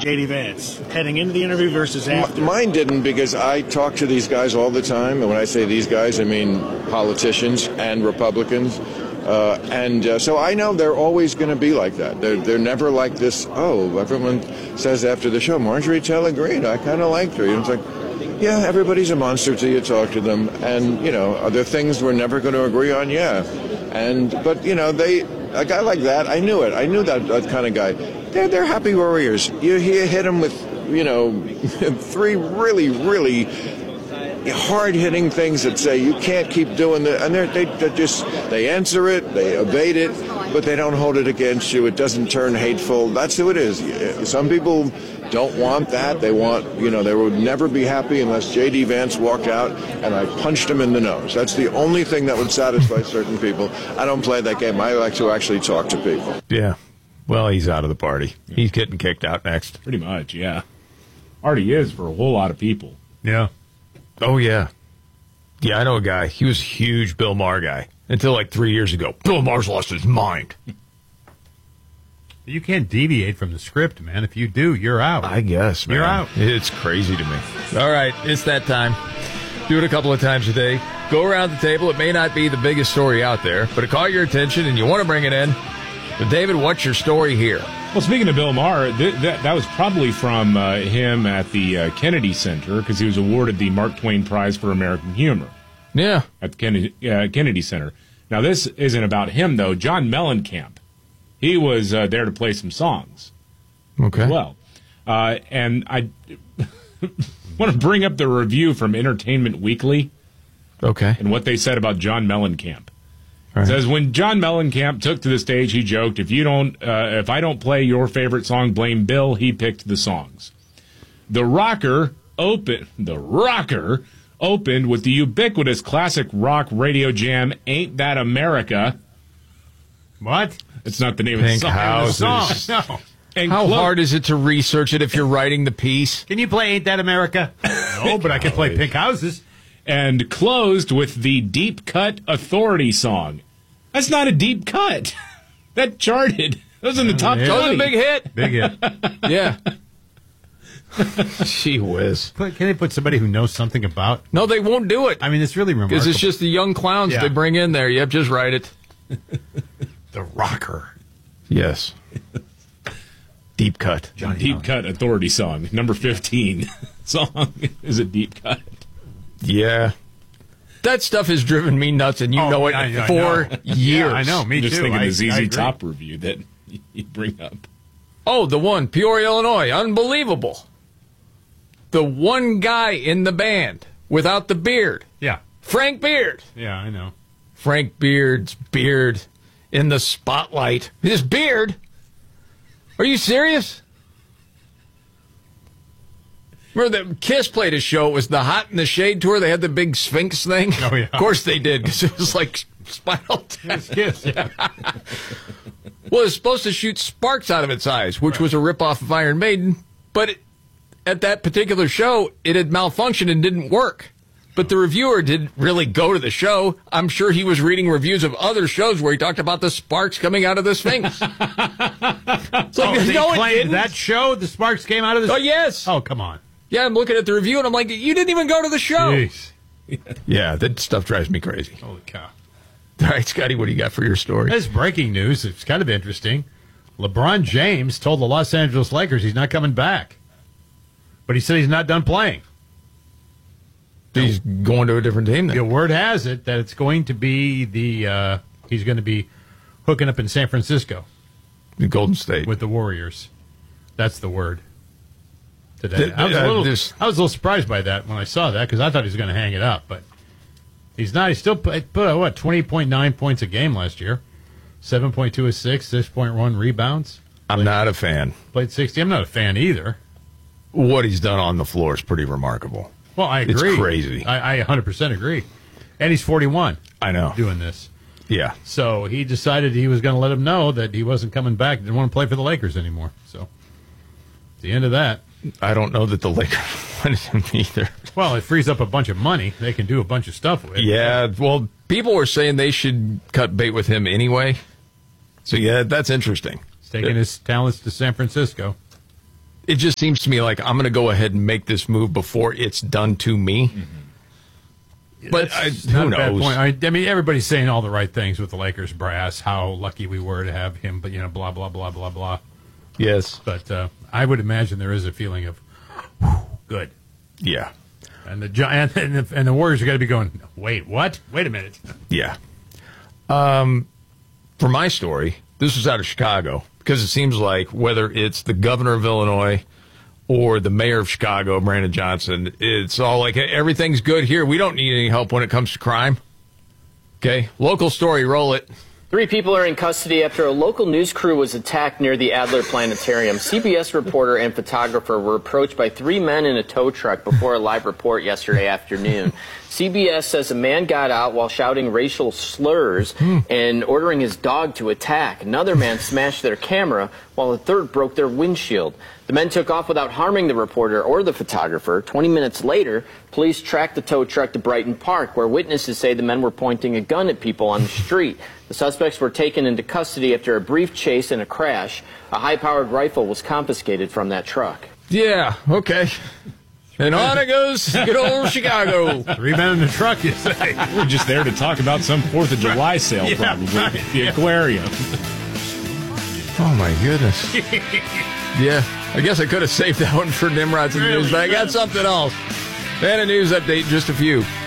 J.D. Vance, heading into the interview versus after? Mine didn't, because I talk to these guys all the time. And when I say these guys, I mean politicians and Republicans. So I know they're always going to be like that. They're never like this, oh, everyone says after the show, Marjorie Taylor Greene, I kind of liked her. It's like, yeah, everybody's a monster till you talk to them. And, are there things we're never going to agree on? Yeah. But a guy like that, I knew it. I knew that kind of guy. They're happy warriors. You hit them with, 3 really, really hard-hitting things that say you can't keep doing that, and they answer it, they evade it, but they don't hold it against you. It doesn't turn hateful. That's who it is. Some people don't want that. They want, they would never be happy unless J.D. Vance walked out and I punched him in the nose. That's the only thing that would satisfy certain people. I don't play that game. I like to actually talk to people. Yeah. Well, he's out of the party. He's getting kicked out next. Pretty much, yeah. Already is for a whole lot of people. Yeah. Oh, yeah. Yeah, I know a guy. He was a huge Bill Maher guy until like 3 years ago. Bill Maher's lost his mind. You can't deviate from the script, man. If you do, you're out. I guess, man. You're out. It's crazy to me. All right, it's that time. Do it a couple of times a day. Go around the table. It may not be the biggest story out there, but it caught your attention and you want to bring it in. But David, what's your story here? Well, speaking of Bill Maher, that was probably from him at the Kennedy Center, because he was awarded the Mark Twain Prize for American Humor. Yeah. At the Kennedy Center. Now, this isn't about him, though. John Mellencamp, he was there to play some songs. Okay. As well. And I want to bring up the review from Entertainment Weekly. Okay. And what they said about John Mellencamp. Right. It says, when John Mellencamp took to the stage, he joked, if I don't play your favorite song, blame Bill. He picked the songs. The Rocker opened with the ubiquitous classic rock radio jam, Ain't That America. What? It's not the name Pink of the song. No. And how hard is it to research it if you're writing the piece? Can you play Ain't That America? No, but I can play Pink Houses. And closed with the Deep Cut Authority song. That's not a deep cut. That charted. That was in the top 20. That was a big hit. Big hit. Yeah. Gee whiz. Can they put somebody who knows something about? No, they won't do it. I mean, it's really remarkable. Because it's just the young clowns they bring in there. Yep, just write it. The Rocker. Yes. Deep Cut. Deep Cut Authority song. Number 15 song is a deep cut. Yeah. That stuff has driven me nuts, and you know it for years. Yeah, I know, me I'm just too. thinking I the ZZ agree. Top review that you bring up. Oh, the one, Peoria, Illinois. Unbelievable. The one guy in the band without the beard. Yeah. Frank Beard. Yeah, I know. Frank Beard's beard in the spotlight. His beard? Are you serious? Remember that Kiss played a show. It was the Hot in the Shade tour. They had the big Sphinx thing. Oh, yeah. Of course they did, because it was like Spinal Tap. Kiss, yeah. Well, it was supposed to shoot sparks out of its eyes, which was a ripoff of Iron Maiden. But at that particular show, it had malfunctioned and didn't work. But the reviewer didn't really go to the show. I'm sure he was reading reviews of other shows where he talked about the sparks coming out of the Sphinx. They claimed that show, the sparks came out of the... Oh, yes. Oh, come on. Yeah, I'm looking at the review, and I'm like, you didn't even go to the show. Jeez. Yeah, that stuff drives me crazy. Holy cow. All right, Scotty, what do you got for your story? This is breaking news. It's kind of interesting. LeBron James told the Los Angeles Lakers he's not coming back. But he said he's not done playing. He's going to a different team then. The word has it that it's going to be he's going to be hooking up in San Francisco. The Golden State. With the Warriors. That's the word. Today. I was a little surprised by that when I saw that, because I thought he was going to hang it up, but he's not. He still put 20.9 points a game last year, 7.2 assists, 6.1 rebounds. I'm not a fan. Played 60. I'm not a fan either. What he's done on the floor is pretty remarkable. Well, I agree. It's crazy. I 100% agree. And he's 41. I know. Doing this. Yeah. So he decided he was going to let him know that he wasn't coming back. Didn't want to play for the Lakers anymore. So at the end of that. I don't know that the Lakers wanted him either. Well, it frees up a bunch of money. They can do a bunch of stuff with it. Yeah, well, people were saying they should cut bait with him anyway. So, yeah, that's interesting. He's taking his talents to San Francisco. it just seems to me like I'm going to go ahead and make this move before it's done to me. But who knows? I mean, everybody's saying all the right things with the Lakers brass, how lucky we were to have him, but, blah, blah, blah, blah, blah. Yes. But I would imagine there is a feeling of, good. Yeah. And the Warriors are going to be going, wait, what? Wait a minute. Yeah. For my story, this was out of Chicago, because it seems like whether it's the governor of Illinois or the mayor of Chicago, Brandon Johnson, it's all like, everything's good here. We don't need any help when it comes to crime. Okay, local story, roll it. 3 people are in custody after a local news crew was attacked near the Adler Planetarium. CBS reporter and photographer were approached by 3 men in a tow truck before a live report yesterday afternoon. CBS says a man got out while shouting racial slurs and ordering his dog to attack. Another man smashed their camera while a third broke their windshield. The men took off without harming the reporter or the photographer. 20 minutes later, police tracked the tow truck to Brighton Park, where witnesses say the men were pointing a gun at people on the street. The suspects were taken into custody after a brief chase and a crash. A high-powered rifle was confiscated from that truck. Yeah, okay. And on it goes, good old Chicago. 3 men in the truck, you say. We're just there to talk about some 4th of July sale, probably. Right. The aquarium. Oh, my goodness. Yeah, I guess I could have saved that one for Nimrod's and News, but I got something else. And a news update, just a few.